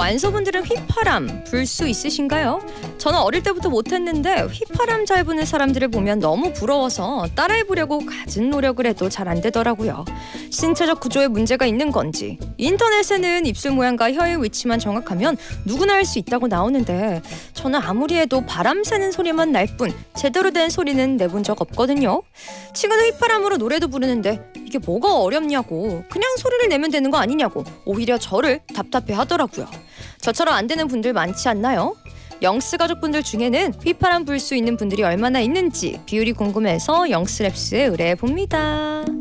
완소분들은 휘파람 불 수 있으신가요? 저는 어릴 때부터 못했는데 휘파람 잘 부는 사람들을 보면 너무 부러워서 따라해보려고 갖은 노력을 해도 잘 안 되더라고요. 신체적 구조에 문제가 있는 건지 인터넷에는 입술 모양과 혀의 위치만 정확하면 누구나 할 수 있다고 나오는데 저는 아무리 해도 바람 새는 소리만 날 뿐 제대로 된 소리는 내본 적 없거든요. 친구는 휘파람으로 노래도 부르는데 이게 뭐가 어렵냐고 그냥 소리를 내면 되는 거 아니냐고 오히려 저를 답답해 하더라고요. 저처럼 안 되는 분들 많지 않나요? 영스 가족분들 중에는 휘파람 불 수 있는 분들이 얼마나 있는지 비율이 궁금해서 영스랩스에 의뢰해봅니다.